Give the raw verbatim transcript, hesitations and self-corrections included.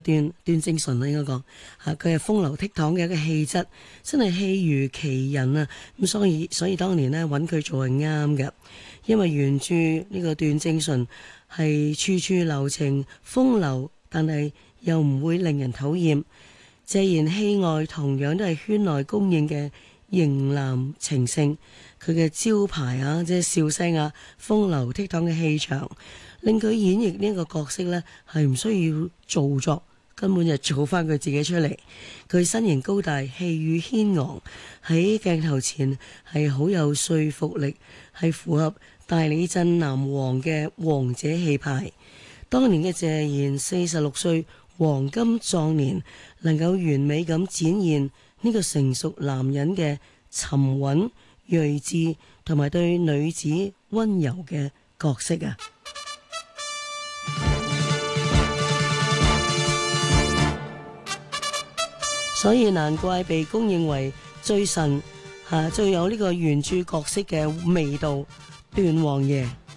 段段正淳啦，應該講嚇，佢係風流倜儻嘅一個氣質，真係戲如其人啊！咁所以所以當年呢，揾佢做係啱嘅，因為原著呢個段正淳係處處留情風流，但係又唔會令人討厭。謝賢戲外同樣都係圈內公認嘅型男情聖，佢嘅招牌啊，即係笑聲啊，風流倜儻嘅氣場，令佢演繹呢一個角色呢，係唔需要做作。根本就做翻佢自己出嚟，佢身形高大，氣宇軒昂，喺鏡頭前係好有說服力，係符合大理鎮南王嘅王者氣派。當年嘅謝賢四十六歲黃金壯年，能夠完美咁展現呢個成熟男人嘅沉穩、睿智同埋對女子溫柔嘅角色啊！所以難怪被公認為最神吓、啊，最有呢個原著角色嘅味道，段王爺。